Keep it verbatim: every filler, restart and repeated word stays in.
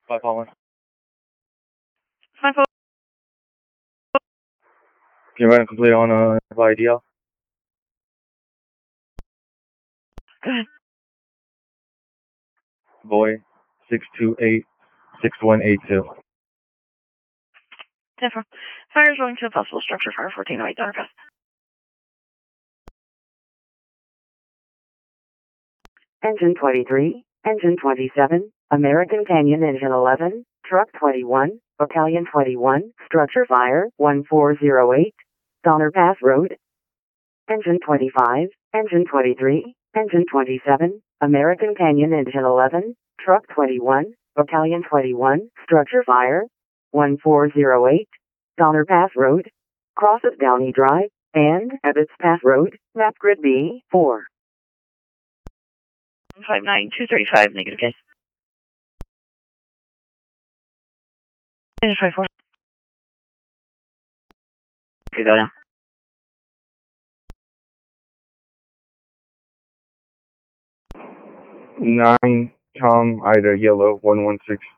five four one. five four. Can you run complete on uh, by D L? Go ahead. Boy, six two eight, six one eight two. ten four. Fire is rolling to a possible structure. Fire fourteen oh eight. Donner Pass. Engine twenty-three, Engine twenty-seven, American Canyon Engine eleven, Truck twenty-one, Battalion twenty-one, Structure Fire one four zero eight, Donner Pass Road. Engine twenty-five, Engine twenty-three, Engine twenty-seven, American Canyon Engine eleven, Truck twenty-one, Battalion twenty-one, Structure Fire one four zero eight, Donner Pass Road. Crosses Downey Drive and Ebbets Pass Road, map grid B four. five nine two three five, negative case. Engine five four. Okay, go down. Nine Tom Ida Yellow one one six.